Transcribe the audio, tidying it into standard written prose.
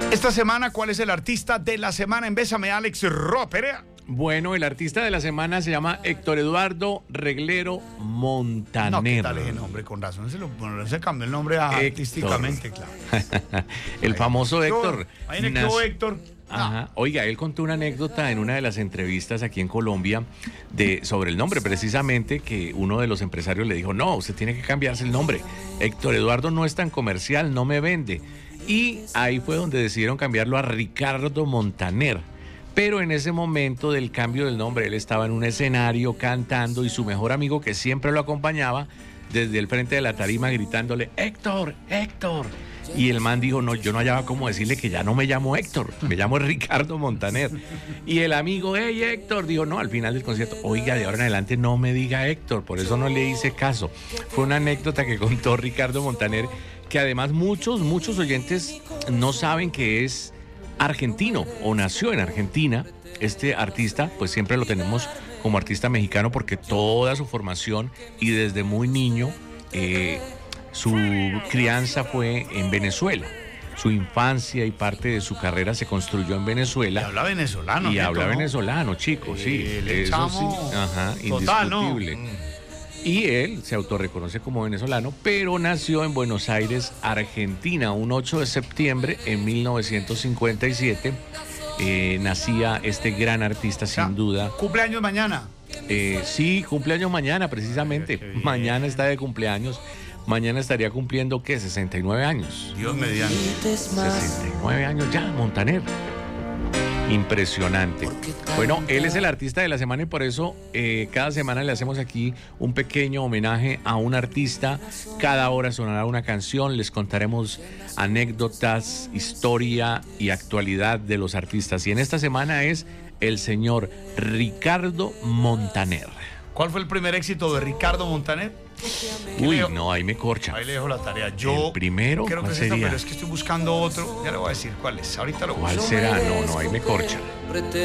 Esta semana, ¿cuál es el artista de la semana en Bésame, Alex Roperea? Bueno, el artista de la semana se llama Héctor Eduardo Reglero Montaner. No, ¿qué tal ese nombre? Con razón se cambió el nombre artísticamente, claro. El famoso Héctor. Ahí quedó Héctor. Ajá. Oiga, él contó una anécdota en una de las entrevistas aquí en Colombia sobre el nombre, precisamente, que uno de los empresarios le dijo: no, usted tiene que cambiarse el nombre. Héctor Eduardo no es tan comercial, no me vende. Y ahí fue donde decidieron cambiarlo a Ricardo Montaner. Pero en ese momento del cambio del nombre, él estaba en un escenario cantando y su mejor amigo, que siempre lo acompañaba, desde el frente de la tarima gritándole: Héctor, Héctor. Y el man dijo: no, yo no hallaba cómo decirle que ya no me llamo Héctor, me llamo Ricardo Montaner. Y el amigo: hey, Héctor, dijo: no, al final del concierto, oiga, de ahora en adelante no me diga Héctor, por eso no le hice caso. Fue una anécdota que contó Ricardo Montaner, que además muchos oyentes no saben que es argentino o nació en Argentina. Este artista, pues siempre lo tenemos como artista mexicano porque toda su formación y desde muy niño su crianza fue en Venezuela. Su infancia y parte de su carrera se construyó en Venezuela. Y habla venezolano. Y habla ¿no? venezolano, chicos, sí. Eso sí, ajá, total, indiscutible. ¿no? Y él se autorreconoce como venezolano, pero nació en Buenos Aires, Argentina, un 8 de septiembre en 1957. Nacía este gran artista, sin duda. ¿Cumpleaños mañana? Sí, cumpleaños mañana, precisamente. Mañana está de cumpleaños. Mañana estaría cumpliendo, ¿qué? 69 años. Dios mediante. 69 años ya, Montaner. Impresionante. Bueno, él es el artista de la semana y por eso cada semana le hacemos aquí un pequeño homenaje a un artista. Cada hora sonará una canción, les contaremos anécdotas, historia y actualidad de los artistas. Y en esta semana es el señor Ricardo Montaner. ¿Cuál fue el primer éxito de Ricardo Montaner? Uy, no, ahí me corcha. Ahí le dejo la tarea. Yo el primero, creo que es esta, pero es que estoy buscando otro. Ya le voy a decir cuál es. Ahorita lo busco. ¿Cuál será? No, ahí me corcha.